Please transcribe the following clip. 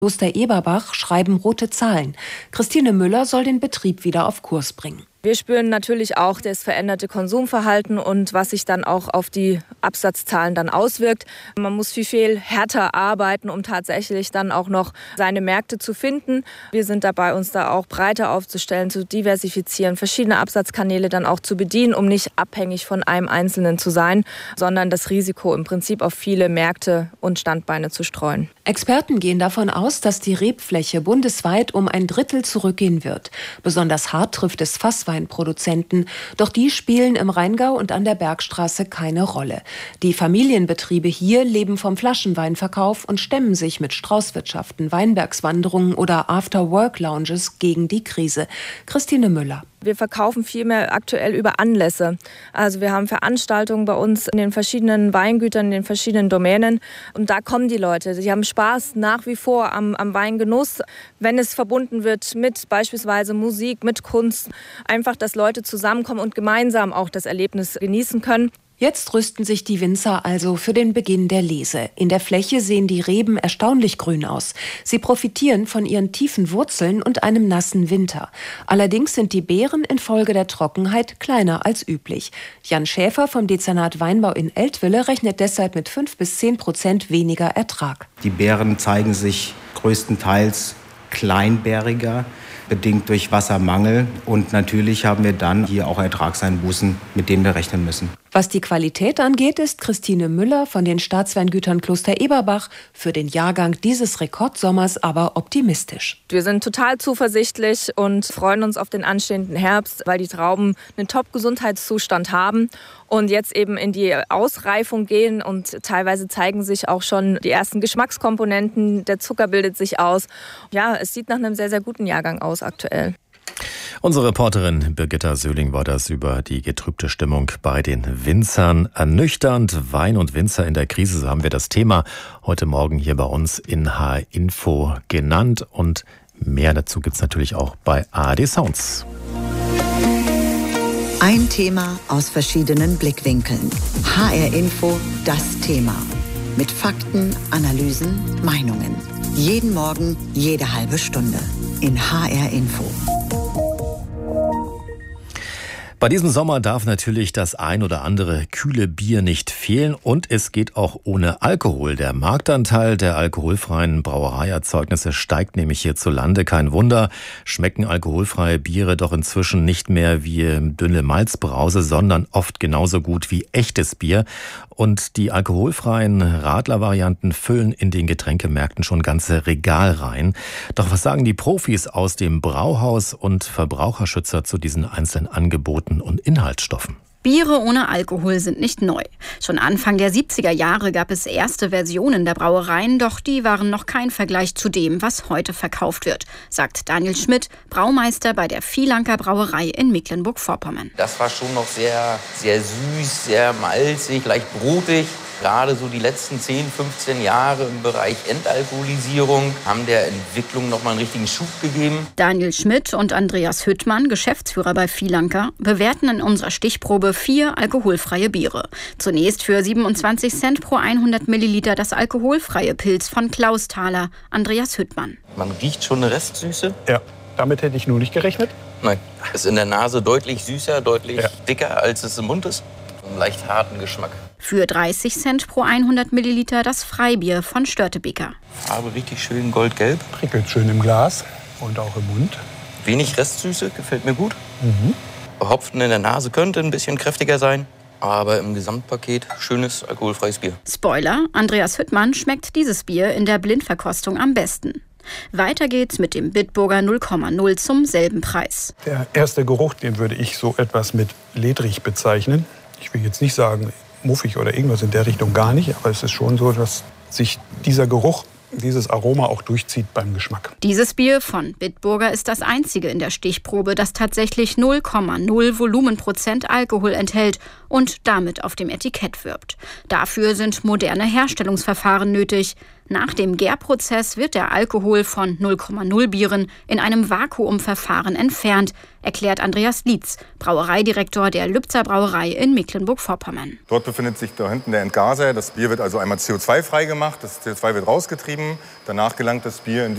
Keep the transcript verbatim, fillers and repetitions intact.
Kloster Eberbach schreiben rote Zahlen. Christine Müller soll den Betrieb wieder auf Kurs bringen. Wir spüren natürlich auch das veränderte Konsumverhalten und was sich dann auch auf die Absatzzahlen dann auswirkt. Man muss viel, viel härter arbeiten, um tatsächlich dann auch noch seine Märkte zu finden. Wir sind dabei, uns da auch breiter aufzustellen, zu diversifizieren, verschiedene Absatzkanäle dann auch zu bedienen, um nicht abhängig von einem Einzelnen zu sein, sondern das Risiko im Prinzip auf viele Märkte und Standbeine zu streuen. Experten gehen davon aus, dass die Rebfläche bundesweit um ein Drittel zurückgehen wird. Besonders hart trifft es Fassweinproduzenten. Doch die spielen im Rheingau und an der Bergstraße keine Rolle. Die Familienbetriebe hier leben vom Flaschenweinverkauf und stemmen sich mit Straußwirtschaften, Weinbergswanderungen oder After-Work-Lounges gegen die Krise. Christine Müller. Wir verkaufen viel mehr aktuell über Anlässe. Also wir haben Veranstaltungen bei uns in den verschiedenen Weingütern, in den verschiedenen Domänen. Und da kommen die Leute. Sie haben Spaß nach wie vor am, am Weingenuss, wenn es verbunden wird mit beispielsweise Musik, mit Kunst. Einfach, dass Leute zusammenkommen und gemeinsam auch das Erlebnis genießen können. Jetzt rüsten sich die Winzer also für den Beginn der Lese. In der Fläche sehen die Reben erstaunlich grün aus. Sie profitieren von ihren tiefen Wurzeln und einem nassen Winter. Allerdings sind die Beeren infolge der Trockenheit kleiner als üblich. Jan Schäfer vom Dezernat Weinbau in Eltville rechnet deshalb mit fünf bis zehn Prozent weniger Ertrag. Die Beeren zeigen sich größtenteils kleinbäriger, bedingt durch Wassermangel. Und natürlich haben wir dann hier auch Ertragseinbußen, mit denen wir rechnen müssen. Was die Qualität angeht, ist Christine Müller von den Staatsweingütern Kloster Eberbach für den Jahrgang dieses Rekordsommers aber optimistisch. Wir sind total zuversichtlich und freuen uns auf den anstehenden Herbst, weil die Trauben einen Top-Gesundheitszustand haben und jetzt eben in die Ausreifung gehen und teilweise zeigen sich auch schon die ersten Geschmackskomponenten, der Zucker bildet sich aus. Ja, es sieht nach einem sehr, sehr guten Jahrgang aus aktuell. Unsere Reporterin Birgitta Söhling war das über die getrübte Stimmung bei den Winzern. Ernüchternd, Wein und Winzer in der Krise, so haben wir das Thema heute Morgen hier bei uns in H R Info genannt. Und mehr dazu gibt es natürlich auch bei A R D Sounds. Ein Thema aus verschiedenen Blickwinkeln. H R Info, das Thema. Mit Fakten, Analysen, Meinungen. Jeden Morgen, jede halbe Stunde. In H R Info. Bei diesem Sommer darf natürlich das ein oder andere kühle Bier nicht fehlen und es geht auch ohne Alkohol. Der Marktanteil der alkoholfreien Brauereierzeugnisse steigt nämlich hierzulande. Kein Wunder, schmecken alkoholfreie Biere doch inzwischen nicht mehr wie dünne Malzbrause, sondern oft genauso gut wie echtes Bier. Und die alkoholfreien Radler-Varianten füllen in den Getränkemärkten schon ganze Regalreihen. Doch was sagen die Profis aus dem Brauhaus und Verbraucherschützer zu diesen einzelnen Angeboten und Inhaltsstoffen? Biere ohne Alkohol sind nicht neu. Schon Anfang der siebziger Jahre gab es erste Versionen der Brauereien, doch die waren noch kein Vergleich zu dem, was heute verkauft wird, sagt Daniel Schmidt, Braumeister bei der Viehlanker Brauerei in Mecklenburg-Vorpommern. Das war schon noch sehr, sehr süß, sehr malzig, leicht brotig. Gerade so die letzten zehn, fünfzehn Jahre im Bereich Entalkoholisierung haben der Entwicklung noch mal einen richtigen Schub gegeben. Daniel Schmidt und Andreas Hüttmann, Geschäftsführer bei Viehlanker, bewerten in unserer Stichprobe vier alkoholfreie Biere. Zunächst für siebenundzwanzig Cent pro hundert Milliliter das alkoholfreie Pils von Klausthaler. Andreas Hüttmann. Man riecht schon eine Restsüße. Ja, damit hätte ich nur nicht gerechnet. Nein, ist in der Nase deutlich süßer, deutlich ja. dicker, als es im Mund ist. Einen leicht harten Geschmack. Für dreißig Cent pro hundert Milliliter das Freibier von Störtebeker. Farbe richtig schön goldgelb. Prickelt schön im Glas und auch im Mund. Wenig Restsüße, gefällt mir gut. Mhm. Hopfen in der Nase könnte ein bisschen kräftiger sein. Aber im Gesamtpaket schönes alkoholfreies Bier. Spoiler, Andreas Hüttmann schmeckt dieses Bier in der Blindverkostung am besten. Weiter geht's mit dem Bitburger null Komma null zum selben Preis. Der erste Geruch, den würde ich so etwas mit ledrig bezeichnen. Ich will jetzt nicht sagen muffig oder irgendwas in der Richtung, gar nicht. Aber es ist schon so, dass sich dieser Geruch, dieses Aroma auch durchzieht beim Geschmack. Dieses Bier von Bitburger ist das einzige in der Stichprobe, das tatsächlich null Komma null Volumenprozent Alkohol enthält und damit auf dem Etikett wirbt. Dafür sind moderne Herstellungsverfahren nötig. Nach dem Gärprozess wird der Alkohol von null Komma null Bieren in einem Vakuumverfahren entfernt, erklärt Andreas Lietz, Brauereidirektor der Lübzer Brauerei in Mecklenburg-Vorpommern. Dort befindet sich da hinten der Entgaser. Das Bier wird also einmal C O zwei frei gemacht, das C O zwei wird rausgetrieben. Danach gelangt das Bier in